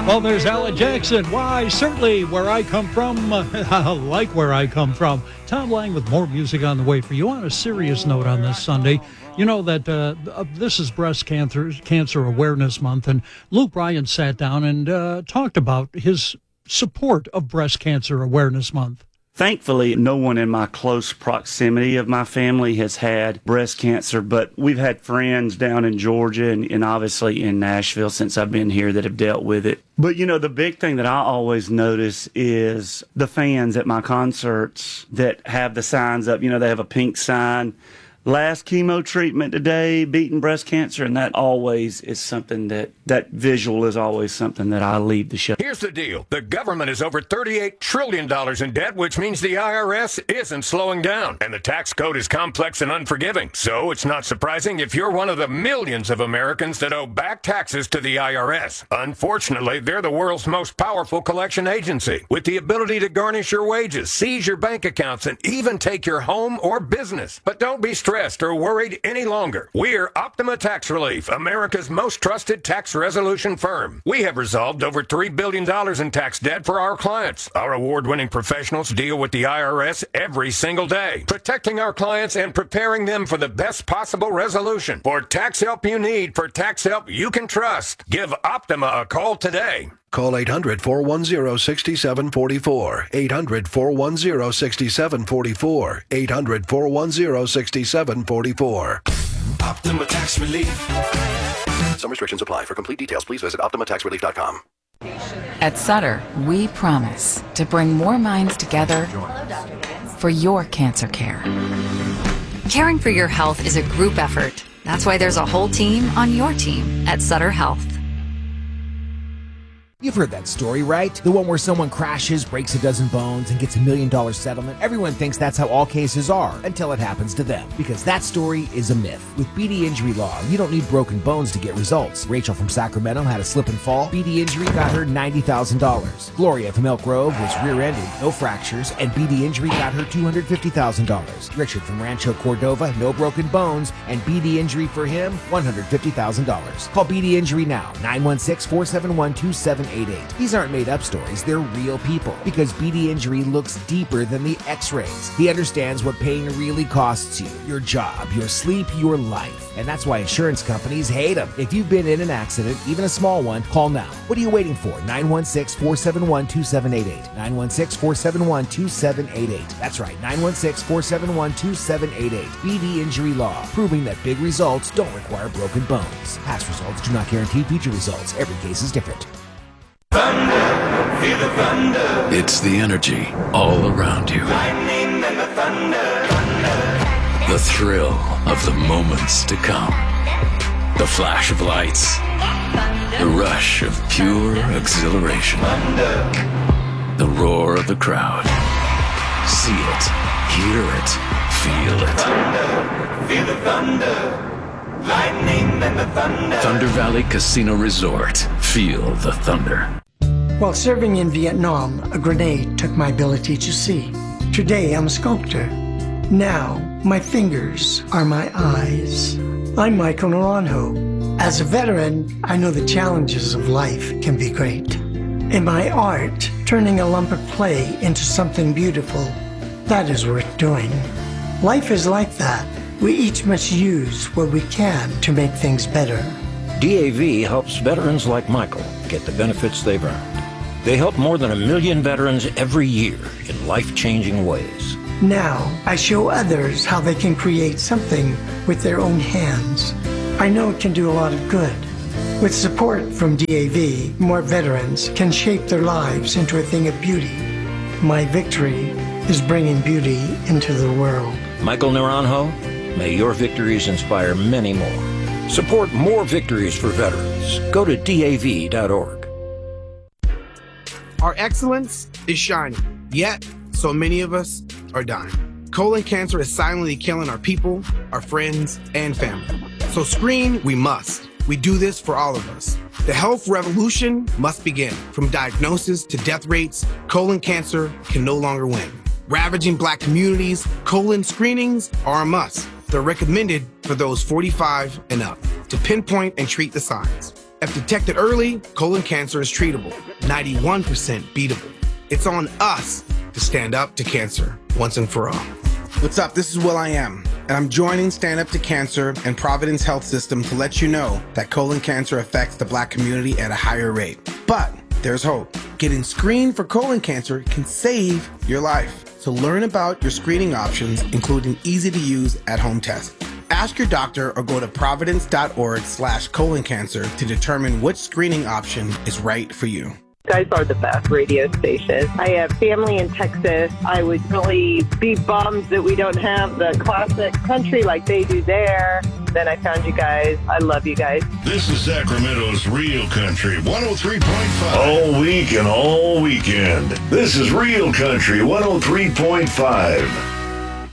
Well, there's Alan Jackson. Why, certainly where I come from, I like where I come from. Tom Lang with more music on the way for you. On a serious note on this Sunday, you know that this is Breast Cancer Awareness Month, and Luke Bryan sat down and talked about his support of Breast Cancer Awareness Month. Thankfully, no one in my close proximity of my family has had breast cancer, but we've had friends down in Georgia and obviously in Nashville since I've been here that have dealt with it. But, you know, the big thing that I always notice is the fans at my concerts that have the signs up. You know, they have a pink sign, last chemo treatment today, beating breast cancer, and that always is something that visual is always something that I leave the show. Here's the deal. The government is over $38 trillion in debt, which means the IRS isn't slowing down. And the tax code is complex and unforgiving. So it's not surprising if you're one of the millions of Americans that owe back taxes to the IRS. Unfortunately, they're the world's most powerful collection agency, with the ability to garnish your wages, seize your bank accounts, and even take your home or business. But don't be stressed or worried any longer. We're Optima Tax Relief, America's most trusted tax resolution firm. We have resolved over $3 billion in tax debt for our clients. Our award-winning professionals deal with the IRS every single day, protecting our clients and preparing them for the best possible resolution. For tax help you need, for tax help you can trust, give Optima a call today. Call 800-410-6744. 800-410-6744. 800-410-6744. Optima Tax Relief. Some restrictions apply. For complete details, please visit OptimaTaxRelief.com. At Sutter, we promise to bring more minds together for your cancer care. Caring for your health is a group effort. That's why there's a whole team on your team at Sutter Health. You've heard that story, right? The one where someone crashes, breaks a dozen bones, and gets $1 million settlement. Everyone thinks that's how all cases are until it happens to them. Because that story is a myth. With BD Injury Law, you don't need broken bones to get results. Rachel from Sacramento had a slip and fall. BD Injury got her $90,000. Gloria from Elk Grove was rear-ended, no fractures, and BD Injury got her $250,000. Richard from Rancho Cordova, no broken bones, and BD Injury for him, $150,000. Call BD Injury now, 916-471-2788. These aren't made-up stories, they're real people. Because BD Injury looks deeper than the x-rays. He understands what pain really costs you. Your job, your sleep, your life. And that's why insurance companies hate them. If you've been in an accident, even a small one, call now. What are you waiting for? 916-471-2788. 916-471-2788. That's right, 916-471-2788. BD Injury Law, proving that big results don't require broken bones. Past results do not guarantee future results. Every case is different. Thunder, feel the thunder. It's the energy all around you. Lightning and the thunder. The thrill of the moments to come. The flash of lights. The rush of pure exhilaration. The roar of the crowd. See it, hear it, feel it. Thunder, feel the thunder. Lightning and the thunder. Thunder Valley Casino Resort. Feel the thunder. While serving in Vietnam, a grenade took my ability to see. Today, I'm a sculptor. Now, my fingers are my eyes. I'm Michael Naranjo. As a veteran, I know the challenges of life can be great. In my art, turning a lump of clay into something beautiful, that is worth doing. Life is like that. We each must use what we can to make things better. DAV helps veterans like Michael get the benefits they've earned. They help more than 1 million veterans every year in life-changing ways. Now, I show others how they can create something with their own hands. I know it can do a lot of good. With support from DAV, more veterans can shape their lives into a thing of beauty. My victory is bringing beauty into the world. Michael Naranjo, may your victories inspire many more. Support more victories for veterans. Go to DAV.org. Our excellence is shining, yet so many of us are dying. Colon cancer is silently killing our people, our friends, and family. So screen, we must. We do this for all of us. The health revolution must begin. From diagnosis to death rates, colon cancer can no longer win. Ravaging Black communities, colon screenings are a must. They're recommended for those 45 and up to pinpoint and treat the signs. If detected early, colon cancer is treatable, 91% beatable. It's on us to stand up to cancer once and for all. What's up? This is Will I Am, and I'm joining Stand Up to Cancer and Providence Health System to let you know that colon cancer affects the Black community at a higher rate. But there's hope. Getting screened for colon cancer can save your life. So learn about your screening options, including easy-to-use at-home tests. Ask your doctor or go to providence.org/colon cancer to determine which screening option is right for you. You guys are the best radio station. I have family in Texas. I would really be bummed that we don't have the classic country like they do there. Then I found you guys. I love you guys. This is Sacramento's Real Country 103.5. All week and all weekend. This is Real Country 103.5.